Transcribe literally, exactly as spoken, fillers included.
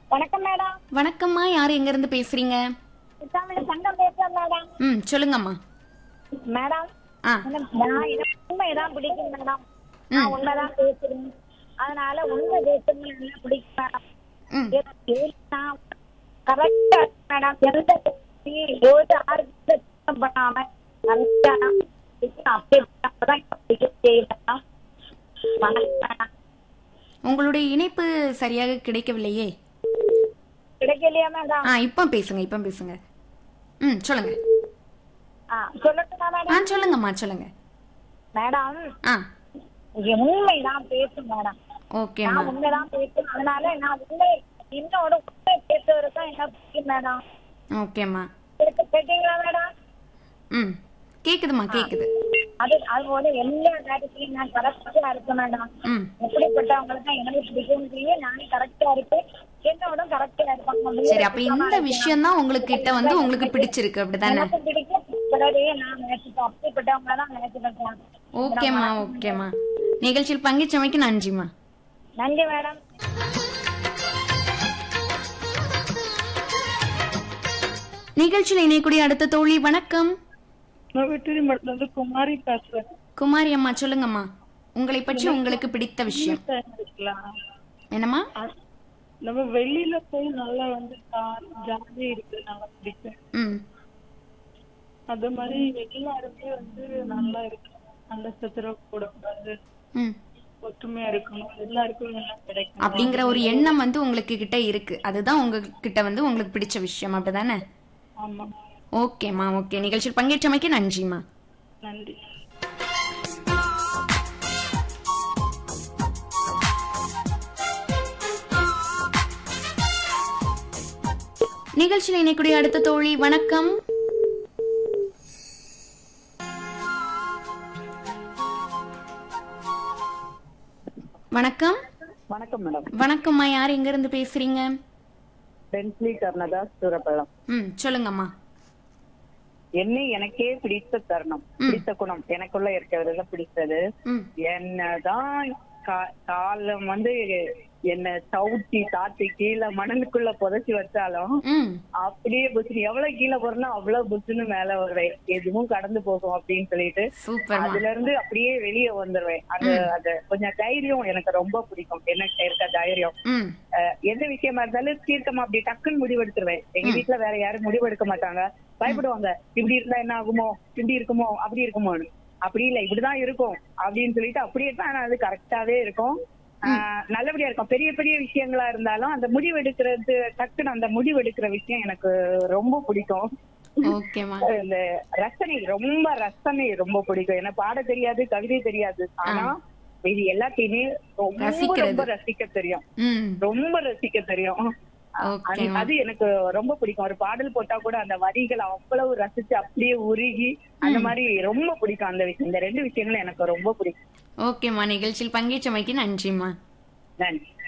வணக்கம் மேடம். வணக்கம்மா, யார் எங்க இருந்து பேசுறீங்க? சங்கம் பேசுறேன் மேடம். ம் சொல்லுங்கம்மா. மேடம் ஆ நான் எனக்கு உண்மைதான் பிடிக்கும் மேடம். நான் உண்மைதான் பேசுறேன். அதனால உண்மை பேசுறது பிடிக்கும் மேடம். ம் கரெக்டா மேடம். எந்த ஒரு ஆர்வம் பண்ணாம உங்களுடைய இணைப்பு சரியாக கிடைக்கவில்லையே. கிடைக்கலையா மேடம்? ஆ இப்ப பேசுங்க, இப்ப பேசுங்க. ம் சொல்லுங்க. ஆ சொல்லட்டுமா ஆ மேடம்? சொல்லுங்கம்மா, சொல்லுங்க. மேடம் ஆ உண்மைதான் பேசும் மேடம். ஓகேம்மா. நான் உண்மைதான் பேசும். அதனால நான் உண்மை என்னோட உண்மை பேசுறது தான் என்ன பிடிக்கும் மேடம். ஓகேம்மா. கேட்டீங்களா மேடம்? ம் கேக்குதுமா, கேக்குது. அது அது போல எல்லா நேரத்திலையும் நான் கரெக்டா இருப்பேன் மேடம். ம் எப்படிப்பட்டவங்களுக்கு தான் எனக்கு பிடிக்கும். நானும் கரெக்டா இருப்பேன். என்னோட கரெக்டா இருப்பாங்க. சரி, அப்ப இந்த விஷயம் தான் உங்களுக்கு கிட்ட வந்து உங்களுக்கு பிடிச்சிருக்கு, அப்படிதானே? எனக்கு பிடிக்கும். பிறகு நான் நினைச்சுப்பேன். அப்படிப்பட்டவங்கள தான் நினைச்சுப்பேன். ஓகேம்மா, ஓகேம்மா. நிகழ்ச்சியில் பங்கேற்றமைக்கு நன்றிம்மா. நன்றி மேடம். நிகழ்ச்சியில் இணையக்கூடிய அடுத்த தோழி, வணக்கம். நான் வெற்றி மடத்துல இருந்து குமாரி பேசுறேன். குமாரி அம்மா, சொல்லுங்கம்மா. உங்களை பற்றி உங்களுக்கு பிடித்த விஷயம் என்னம்மா? நம்ம வெளியில போய் நல்லா வந்து ஜாலி இருக்கு, நல்லா பிடிக்கும். ம் அது மாதிரி எல்லாருமே வந்து நல்லா இருக்கு, நல்ல சத்துரவு போடக்கூடாது, ம் ஒற்றுமையா இருக்கணும், எல்லாருக்கும் எல்லாம் கிடைக்கும் அப்படிங்கிற ஒரு எண்ணம் வந்து உங்களுக்கு கிட்ட இருக்கு. அதுதான் உங்ககிட்ட வந்து உங்களுக்கு பிடிச்ச விஷயம், அப்படிதானே? ஆமா. ஓகேம்மா, ஓகே. நிகழ்ச்சியில் பங்கேற்றமைக்கு நன்றிம்மா. நன்றி. நிகழ்ச்சியில் இணைக்கூடிய அடுத்த தோழி, வணக்கம். வணக்கம். வணக்கம் மேடம். வணக்கம்மா, யார் எங்க இருந்து பேசுறீங்க? பென்ஸ்லி கர்ணதாஸ் சூரப்பள்ளம். ம் சொல்லுங்கம்மா. என்னை எனக்கே பிடித்த தருணம், பிடித்த குணம், எனக்குள்ள இருக்கிறதுல பிடித்தது. ம் என்னதான் காலம் வந்து என்ன சவுட்டி தாத்தி கீழே மணலுக்குள்ள புதைச்சி வச்சாலும் ம் அப்படியே புச்சுன்னு எவ்வளவு கீழே போறனோ அவ்வளவு புச்சுன்னு மேல வருவேன். எதுவும் கடந்து போகும் அப்படின்னு சொல்லிட்டு சூப்பர்மா. அதுல இருந்து அப்படியே வெளியே வந்துருவேன். அது அது கொஞ்சம் தைரியம் எனக்கு ரொம்ப பிடிக்கும். எனக்கு இருக்க தைரியம். ம் எந்த விஷயமா இருந்தாலும் தீர்க்கமா அப்படி டக்குன்னு முடிவெடுத்துருவேன். எங்க வீட்டுல வேற யாரும் முடிவெடுக்க மாட்டாங்க, பயப்படுவாங்க. இப்படி இருந்தா என்ன ஆகுமோ, இப்படி இருக்குமோ, அப்படி இருக்குமோன்னு. அப்படி இல்ல, இப்படிதான் இருக்கும் அப்படின்னு சொல்லிட்டு அப்படியே தான் அது கரெக்டாவே இருக்கும். ஆஹ் நல்லபடியா இருக்கும். பெரிய பெரிய விஷயங்களா இருந்தாலும் அந்த முடிவெடுக்கிறது, டக்குன்னு அந்த முடிவெடுக்கிற விஷயம் எனக்கு ரொம்ப பிடிக்கும். ஓகேம்மா. இந்த ரசனை, ரொம்ப ரசனை ரொம்ப பிடிக்கும். எனக்கு பாட தெரியாது, கவிதை தெரியாது, ஆனா இது எல்லாத்தையுமே ரொம்ப ரொம்ப ரசிக்க தெரியும். ரொம்ப ரசிக்க தெரியும். அது எனக்கு ரொம்ப பிடிக்கும். ஒரு பாடல் போட்டா கூட அந்த வரிகள் அவ்வளவு ரசிச்சு அப்படியே உருகி அந்த மாதிரி ரொம்ப பிடிக்கும். அந்த விஷயம், இந்த ரெண்டு விஷயங்களும் எனக்கு ரொம்ப பிடிக்கும். ஓகேம்மா. நிகழ்ச்சியில் பங்கேற்றமைக்கு நன்றிம்மா. நன்றி.